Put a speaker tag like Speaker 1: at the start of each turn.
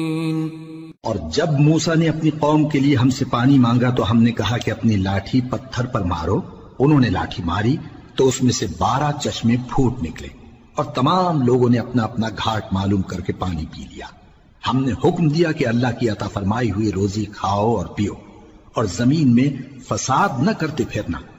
Speaker 1: और जब मूसा ने अपनी कौम के लिए हमसे पानी मांगा तो हमने कहा कि अपनी लाठी पत्थर पर मारो। उन्होंने लाठी मारी तो उसमें से 12 चश्मे फूट निकले और तमाम लोगों ने अपना अपना घाट मालूम करके पानी पी लिया। हमने हुक्म दिया कि अल्लाह की अता फरमाई हुई रोजी खाओ और पियो और जमीन में फसाद न करते फिरना।